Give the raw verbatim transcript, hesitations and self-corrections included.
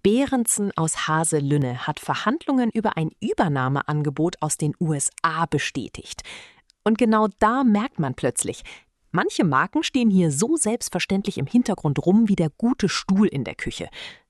Behrensen aus Haselünne hat Verhandlungen über ein Übernahmeangebot aus den U S A bestätigt. Und genau da merkt man plötzlich, manche Marken stehen hier so selbstverständlich im Hintergrund rum wie der gute Stuhl in der Küche.